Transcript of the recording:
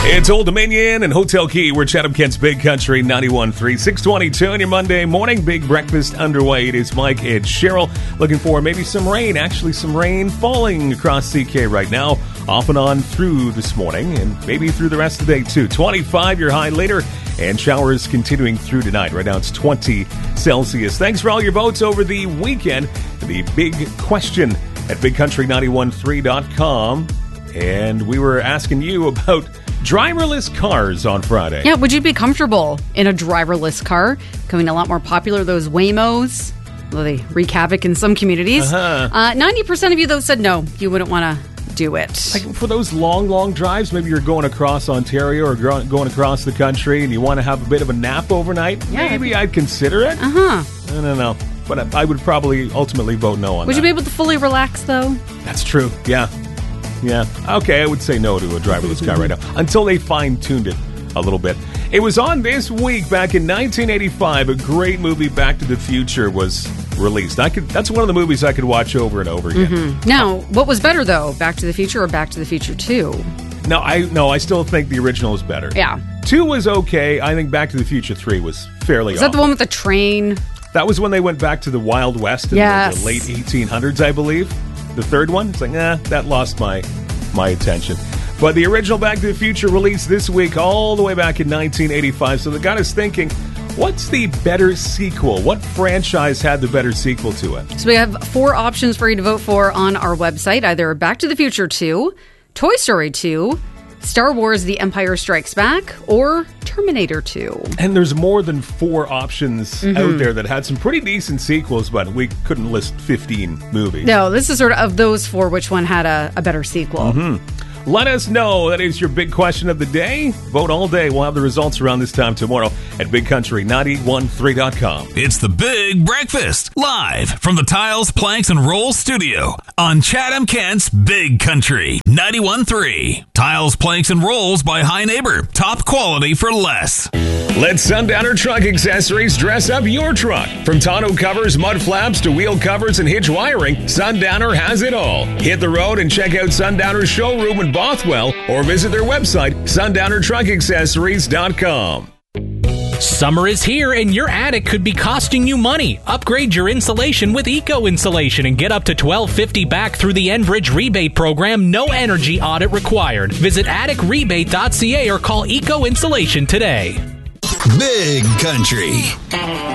It's Old Dominion and Hotel Key. We're Chatham Kent's Big Country 91.3, 622 on your Monday morning. Big breakfast underway. It is Mike and Cheryl looking for maybe some rain. Actually, some rain falling across CK right now, off and on through this morning and maybe through the rest of the day too. 25 your high later, and showers continuing through tonight. Right now it's 20 Celsius. Thanks for all your votes over the weekend. The big question at bigcountry913.com. And we were asking you about driverless cars on Friday. Yeah, would you be comfortable in a driverless car? Becoming a lot more popular, those Waymos. Well, they wreak havoc in some communities. 90% of you, though, said no, you wouldn't want to do it. Like for those long drives, maybe you're going across Ontario or going across the country and you want to have a bit of a nap overnight, maybe I'd consider it. I don't know. But I would probably ultimately vote no on that. Would you be able to fully relax, though? That's true, yeah. Okay, I would say no to a driverless car right now until they fine-tuned it a little bit. It was on this week back in 1985. A great movie, Back to the Future, was released. That's one of the movies I could watch over and over again. Now, what was better, though? Back to the Future or Back to the Future 2? No, I still think the original is better. Yeah. 2 was okay. I think Back to the Future 3 was fairly Is that the one with the train? That was when they went back to the Wild West in the late 1800s, I believe. The third one, it's like, that lost my attention. But the original Back to the Future released this week all the way back in 1985. So that got us thinking, what's the better sequel? What franchise had the better sequel to it? So we have 4 options for you to vote for on our website. Either Back to the Future 2, Toy Story 2, Star Wars The Empire Strikes Back, or Terminator 2. And there's more than 4 options out there that had some pretty decent sequels, but we couldn't list 15 movies. No, this is sort of those 4, which one had a better sequel. Let us know. That is your big question of the day. Vote all day. We'll have the results around this time tomorrow at bigcountry913.com. It's the Big Breakfast, live from the Tiles, Planks, and Rolls studio on Chatham Kent's Big Country 91.3. Tiles, Planks, and Rolls by High Neighbor. Top quality for less. Let Sundowner Truck Accessories dress up your truck. From tonneau covers, mud flaps, to wheel covers and hitch wiring, Sundowner has it all. Hit the road and check out Sundowner's showroom in Bothwell or visit their website, sundownertruckaccessories.com. Summer is here and your attic could be costing you money. Upgrade your insulation with Eco Insulation and get up to $12.50 back through the Enbridge rebate program. No energy audit required. Visit atticrebate.ca or call Eco Insulation today. Big Country.